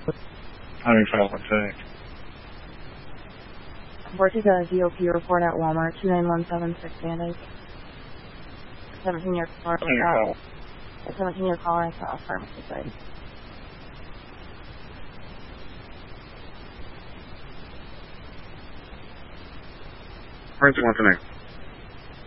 How do you file a mistake? Vortic a DOP report at Walmart, 29176 Band-Aid. 17-year caller. How do you file? A 17-year caller I saw a pharmacy site. Where's the one tonight?